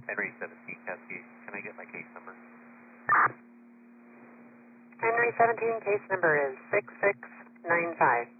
Henry 17 Cascade. Can I get my case number? Henry 17, case number is 6695.